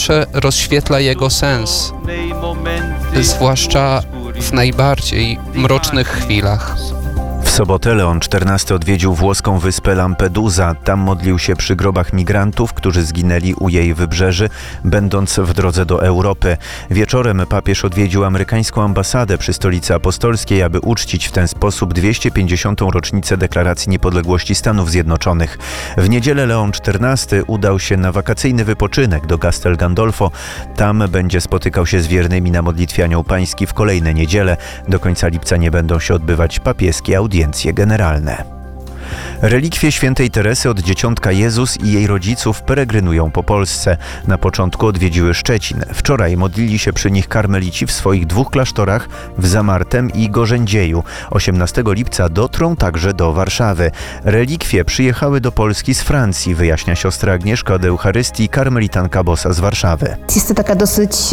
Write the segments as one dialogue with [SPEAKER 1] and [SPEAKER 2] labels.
[SPEAKER 1] zawsze rozświetla jego sens, zwłaszcza w najbardziej mrocznych chwilach.
[SPEAKER 2] W sobotę Leon XIV odwiedził włoską wyspę Lampedusa. Tam modlił się przy grobach migrantów, którzy zginęli u jej wybrzeży, będąc w drodze do Europy. Wieczorem papież odwiedził amerykańską ambasadę przy Stolicy Apostolskiej, aby uczcić w ten sposób 250. rocznicę Deklaracji Niepodległości Stanów Zjednoczonych. W niedzielę Leon XIV udał się na wakacyjny wypoczynek do Castel Gandolfo. Tam będzie spotykał się z wiernymi na modlitwie Anioł Pański w kolejne niedziele. Do końca lipca nie będą się odbywać papieskie audiencje generalne. Relikwie świętej Teresy od Dzieciątka Jezus i jej rodziców peregrynują po Polsce. Na początku odwiedziły Szczecin. Wczoraj modlili się przy nich karmelici w swoich 2 klasztorach w Zamartem i Gorzędzieju. 18 lipca dotrą także do Warszawy. Relikwie przyjechały do Polski z Francji, wyjaśnia siostra Agnieszka od Eucharystii, karmelitanka Bossa z Warszawy.
[SPEAKER 3] Jest to taka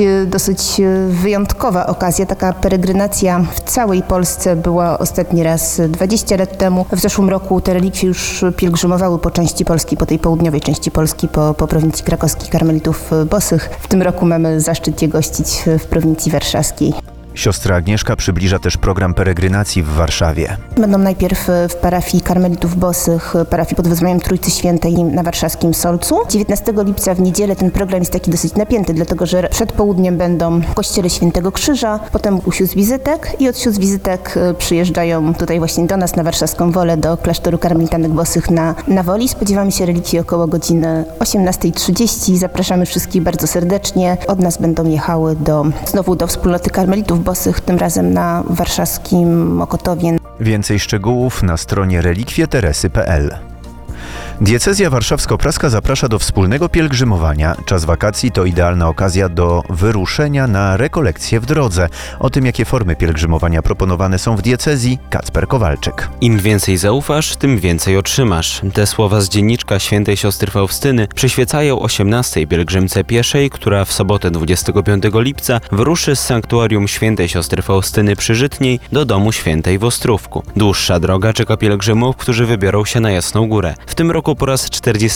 [SPEAKER 3] dosyć wyjątkowa okazja. Taka peregrynacja w całej Polsce była ostatni raz 20 lat temu. W zeszłym roku te relikwie już pielgrzymowały po części Polski, po tej południowej części Polski, po prowincji krakowskich karmelitów Bossych. W tym roku mamy zaszczyt je gościć w prowincji warszawskiej.
[SPEAKER 2] Siostra Agnieszka przybliża też program peregrynacji w Warszawie.
[SPEAKER 3] Będą najpierw w parafii karmelitów Bossych, parafii pod wezwaniem Trójcy Świętej na warszawskim Solcu. 19 lipca w niedzielę ten program jest taki dosyć napięty, dlatego że przed południem będą w kościele Świętego Krzyża, potem u sióstr wizytek i od sióstr wizytek przyjeżdżają tutaj właśnie do nas na warszawską Wolę, do klasztoru karmelitanek Bossych na Woli. Spodziewamy się relikwii około godziny 18:30. Zapraszamy wszystkich bardzo serdecznie. Od nas będą jechały znowu do wspólnoty karmelitów Bossych, tym razem na warszawskim Mokotowie.
[SPEAKER 2] Więcej szczegółów na stronie relikwieteresy.pl. Diecezja warszawsko-praska zaprasza do wspólnego pielgrzymowania. Czas wakacji to idealna okazja do wyruszenia na rekolekcje w drodze. O tym, jakie formy pielgrzymowania proponowane są w diecezji, Kacper Kowalczyk.
[SPEAKER 4] Im więcej zaufasz, tym więcej otrzymasz. Te słowa z dzienniczka świętej siostry Faustyny przyświecają 18. pielgrzymce pieszej, która w sobotę 25 lipca wyruszy z sanktuarium świętej siostry Faustyny przy Żytniej do domu świętej w Ostrówku. Dłuższa droga czeka pielgrzymów, którzy wybiorą się na Jasną Górę. W tym roku po raz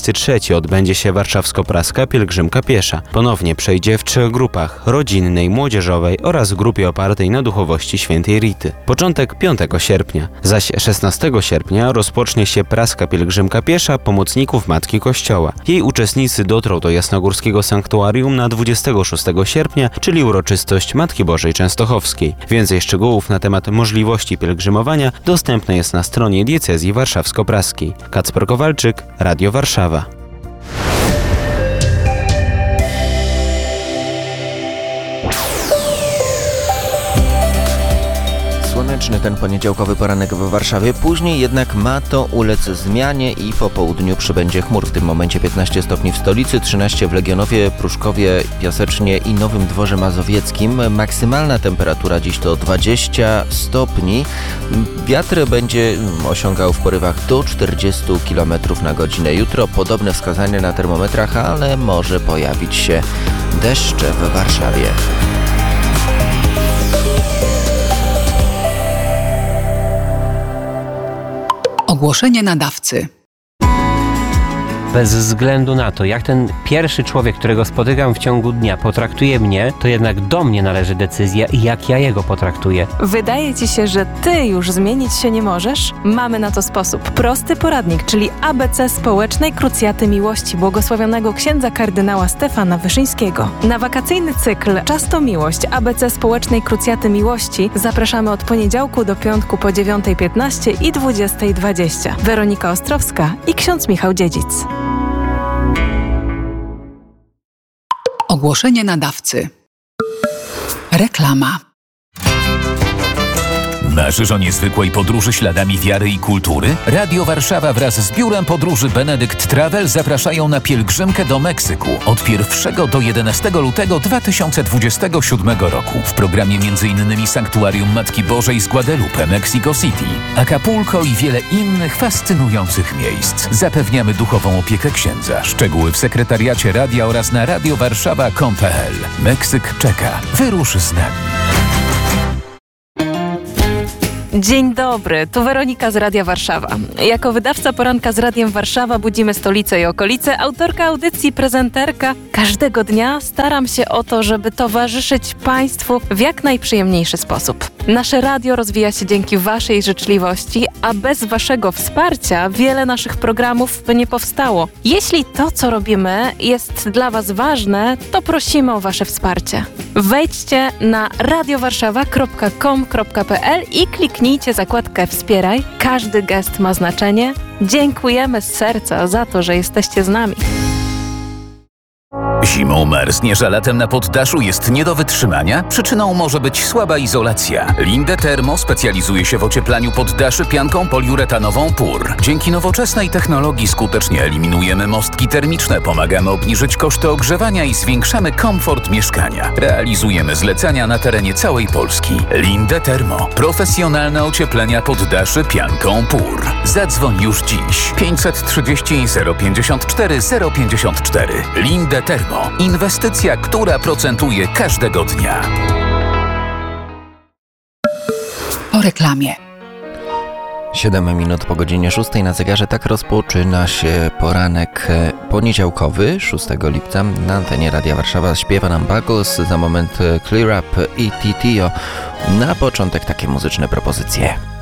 [SPEAKER 4] 43 odbędzie się warszawsko-praska pielgrzymka piesza. Ponownie przejdzie w 3 grupach: rodzinnej, młodzieżowej oraz grupie opartej na duchowości świętej Rity. Początek 5 sierpnia, zaś 16 sierpnia rozpocznie się praska pielgrzymka piesza pomocników Matki Kościoła. Jej uczestnicy dotrą do jasnogórskiego sanktuarium na 26 sierpnia, czyli uroczystość Matki Bożej Częstochowskiej. Więcej szczegółów na temat możliwości pielgrzymowania dostępne jest na stronie diecezji warszawsko-praskiej. Kacper Kowalczyk, Radio Warszawa.
[SPEAKER 5] Słoneczny ten poniedziałkowy poranek w Warszawie, później jednak ma to ulec zmianie i po południu przybędzie chmur. W tym momencie 15 stopni w stolicy, 13 w Legionowie, Pruszkowie, Piasecznie i Nowym Dworze Mazowieckim. Maksymalna temperatura dziś to 20 stopni. Wiatr będzie osiągał w porywach do 40 km na godzinę. Jutro podobne wskazania na termometrach, ale może pojawić się deszcze w Warszawie.
[SPEAKER 6] Ogłoszenie nadawcy.
[SPEAKER 7] Bez względu na to, jak ten pierwszy człowiek, którego spotykam w ciągu dnia, potraktuje mnie, to jednak do mnie należy decyzja i jak ja jego potraktuję.
[SPEAKER 8] Wydaje ci się, że ty już zmienić się nie możesz? Mamy na to sposób. Prosty poradnik, czyli ABC Społecznej Krucjaty Miłości błogosławionego księdza kardynała Stefana Wyszyńskiego. Na wakacyjny cykl Czas to Miłość ABC Społecznej Krucjaty Miłości zapraszamy od poniedziałku do piątku po 9:15 i 20:20. Weronika Ostrowska i ksiądz Michał Dziedzic.
[SPEAKER 6] Ogłoszenie nadawcy. Reklama.
[SPEAKER 9] Marzysz o niezwykłej podróży śladami wiary i kultury? Radio Warszawa wraz z biurem podróży Benedykt Travel zapraszają na pielgrzymkę do Meksyku od 1 do 11 lutego 2027 roku. W programie m.in. Sanktuarium Matki Bożej z Guadalupe, Mexico City, Acapulco i wiele innych fascynujących miejsc. Zapewniamy duchową opiekę księdza. Szczegóły w sekretariacie radia oraz na radiowarszawa.com.pl. Meksyk czeka. Wyrusz z nami.
[SPEAKER 8] Dzień dobry, tu Weronika z Radia Warszawa. Jako wydawca Poranka z Radiem Warszawa budzimy stolicę i okolice, autorka audycji, prezenterka. Każdego dnia staram się o to, żeby towarzyszyć Państwu w jak najprzyjemniejszy sposób. Nasze radio rozwija się dzięki Waszej życzliwości, a bez Waszego wsparcia wiele naszych programów by nie powstało. Jeśli to, co robimy, jest dla Was ważne, to prosimy o Wasze wsparcie. Wejdźcie na radiowarszawa.com.pl i kliknijcie zakładkę Wspieraj. Każdy gest ma znaczenie. Dziękujemy z serca za to, że jesteście z nami.
[SPEAKER 9] Zimą marzniesz, a latem na poddaszu jest nie do wytrzymania? Przyczyną może być słaba izolacja. Linde Thermo specjalizuje się w ocieplaniu poddaszy pianką poliuretanową PUR. Dzięki nowoczesnej technologii skutecznie eliminujemy mostki termiczne, pomagamy obniżyć koszty ogrzewania i zwiększamy komfort mieszkania. Realizujemy zlecenia na terenie całej Polski. Linde Thermo. Profesjonalne ocieplenia poddaszy pianką PUR. Zadzwoń już dziś. 530 054 054. Linde Thermo. Inwestycja, która procentuje każdego dnia.
[SPEAKER 6] Po reklamie.
[SPEAKER 5] 7 minut po godzinie 6 na zegarze. Tak rozpoczyna się poranek poniedziałkowy, 6 lipca. Na antenie Radia Warszawa śpiewa nam Buggles, za moment Clear Up i TTO. Na początek takie muzyczne propozycje.